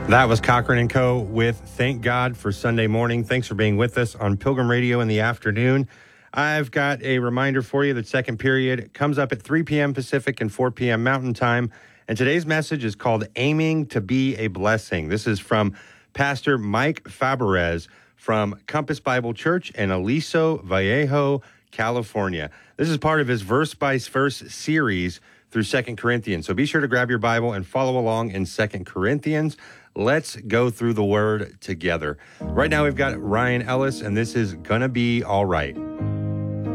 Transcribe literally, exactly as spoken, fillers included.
That was Cochran and Co. with Thank God for Sunday Morning. Thanks for being with us on Pilgrim Radio in the afternoon. I've got a reminder for you that second period comes up at three p.m. Pacific and four p.m. Mountain Time. And today's message is called Aiming to Be a Blessing. This is from Pastor Mike Faberez from Compass Bible Church in Aliso Viejo, California. This is part of his verse by verse series through Second Corinthians. So be sure to grab your Bible and follow along in Second Corinthians. Let's go through the word together. Right now we've got Ryan Ellis, and this is Gonna Be All Right.